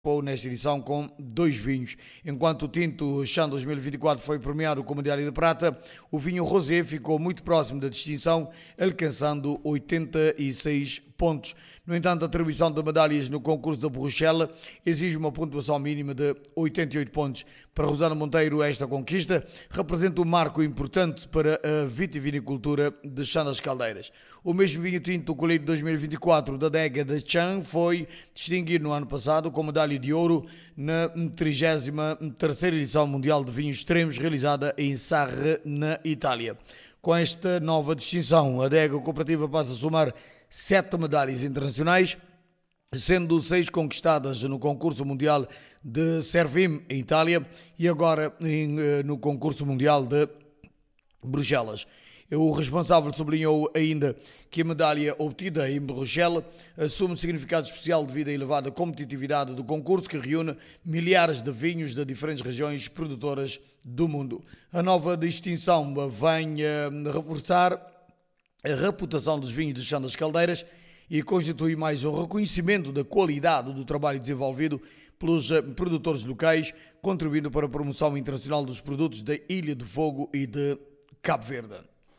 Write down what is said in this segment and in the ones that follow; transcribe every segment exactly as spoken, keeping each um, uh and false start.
nesta edição com dois vinhos. Enquanto o tinto Chã dois mil e vinte e quatro foi premiado com medalha de prata, o vinho rosé ficou muito próximo da distinção, alcançando oitenta e seis pontos. No entanto, a atribuição de medalhas no concurso da Bruxelas exige uma pontuação mínima de oitenta e oito pontos. Para Rosana Monteiro, esta conquista representa um marco importante para a vitivinicultura de Chã das Caldeiras. O mesmo vinho tinto colhido dois mil e vinte e quatro da adega de Chã foi distinguido no ano passado com medalha de ouro na trigésima terceira edição mundial de vinhos extremos realizada em Sarre, na Itália. Com esta nova distinção, a adega cooperativa passa a somar sete medalhas internacionais, sendo seis conquistadas no concurso mundial de Servim, em Itália, e agora em, no concurso mundial de Bruxelas. O responsável sublinhou ainda que a medalha obtida em Bruxelas assume um significado especial devido à elevada competitividade do concurso, que reúne milhares de vinhos de diferentes regiões produtoras do mundo. A nova distinção vem a reforçar a reputação dos vinhos de Chã das Caldeiras e constitui mais um reconhecimento da qualidade do trabalho desenvolvido pelos produtores locais, contribuindo para a promoção internacional dos produtos da Ilha do Fogo e de Cabo Verde.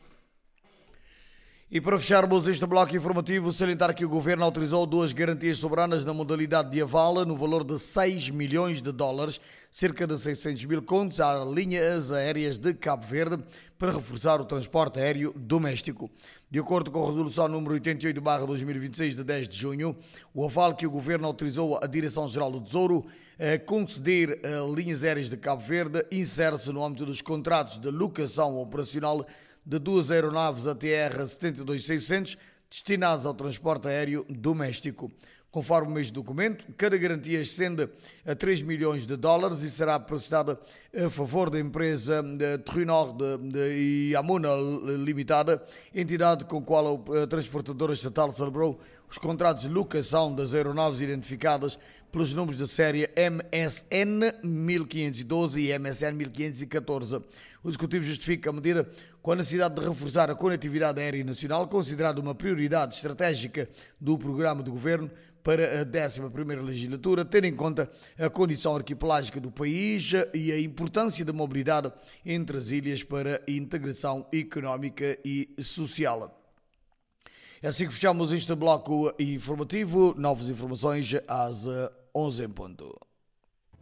E para fecharmos este bloco informativo, salientar que o Governo autorizou duas garantias soberanas na modalidade de aval no valor de seis milhões de dólares, cerca de seiscentos mil contos, às linhas aéreas de Cabo Verde, para reforçar o transporte aéreo doméstico. De acordo com a resolução número oitenta e oito barra dois mil e vinte e seis de dez de junho, o aval que o Governo autorizou a Direção-Geral do Tesouro a conceder a linhas aéreas de Cabo Verde insere-se no âmbito dos contratos de locação operacional de duas aeronaves A T R setenta e dois seiscentos destinadas ao transporte aéreo doméstico. Conforme o mesmo documento, cada garantia ascende a três milhões de dólares e será prestada a favor da empresa Trunor e Amuna Limitada, entidade com a qual a transportadora estatal celebrou os contratos de locação das aeronaves identificadas pelos números de série M S N mil quinhentos e doze e M S N mil quinhentos e catorze. O Executivo justifica a medida com a necessidade de reforçar a conectividade aérea nacional, considerada uma prioridade estratégica do programa do Governo para a décima primeira legislatura, tendo em conta a condição arquipelágica do país e a importância da mobilidade entre as ilhas para a integração económica e social. É assim que fechamos este bloco informativo. Novas informações às onze em ponto.